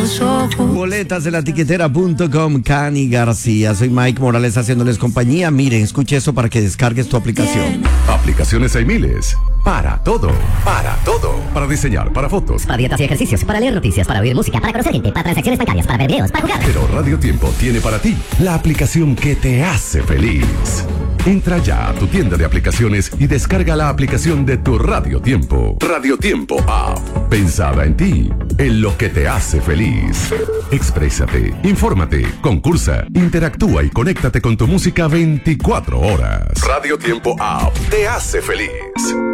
los ojos. Boletas de la tiquetera.com, Cani García. Soy Mike Morales haciéndoles compañía. Miren, escuche eso para que descargues tu aplicación. Aplicaciones hay miles. Para todo. Para todo. Para diseñar, para fotos. Para dietas y ejercicios, para leer noticias, para oír música, para conocer gente, para transacciones bancarias, para ver videos, para jugar. Pero Radio Tiempo tiene para ti la aplicación que te hace feliz. Entra ya a tu tienda de aplicaciones y descarga la aplicación de tu Radio Tiempo. Radio Tiempo App. Pensada en ti, en lo que te hace feliz. Exprésate, infórmate, concursa, interactúa y conéctate con tu música 24 horas. Radio Tiempo App te hace feliz.